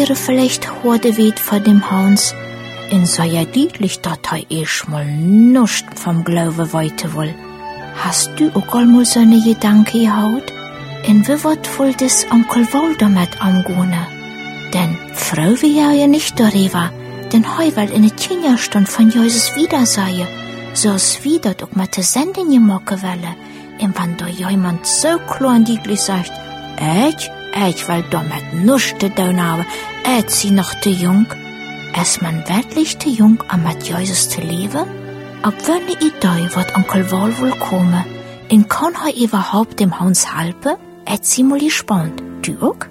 vielleicht heute weht vor dem Haus, in sei ja deutlich, dat mal nuscht vom Glaube weiter will. Hast du auch einmal so eine Gedanke gehaut? In wie wird wohl das Onkel Walter mit amgone? Denn Frau wir ja nicht darüber, denn heu in der Kinderstund von Jesus wieder sei, so es wieder doch mit der Sendung gemacht welle. Und wenn da jemand so klar und deutlich sagt, ich will damit nichts zu tun haben, sie noch zu jung. Ist man wirklich zu jung, um mit Jesus zu leben? Ab welche Idee wird Onkel Wal wohl kommen? Und kann er überhaupt dem Haus helfen? Sie mal gespannt. Du auch?